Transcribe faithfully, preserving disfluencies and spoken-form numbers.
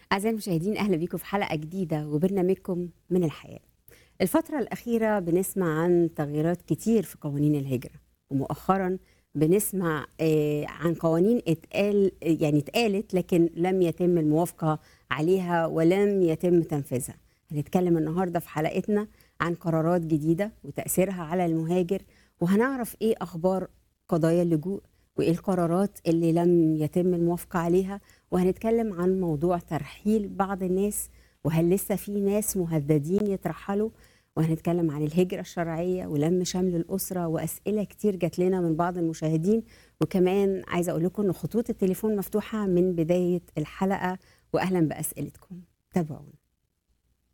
أعزائي المشاهدين، أهلا بيكم في حلقة جديدة وبرنامجكم من الحياة. الفترة الأخيرة بنسمع عن تغييرات كتير في قوانين الهجرة، ومؤخرا بنسمع آه، عن قوانين اتقال يعني اتقالت لكن لم يتم الموافقة عليها ولم يتم تنفيذها. هنتكلم النهاردة في حلقتنا عن قرارات جديدة وتأثيرها على المهاجر، وهنعرف إيه أخبار قضايا اللجوء وإيه القرارات اللي لم يتم الموافقة عليها. وهنتكلم عن موضوع ترحيل بعض الناس، وهل لسه في ناس مهددين يترحلوا. وهنتكلم عن الهجرة الشرعية ولم شمل الأسرة، وأسئلة كتير جات لنا من بعض المشاهدين. وكمان عايزة أقول لكم أن خطوط التليفون مفتوحة من بداية الحلقة، وأهلا بأسئلتكم. تابعونا.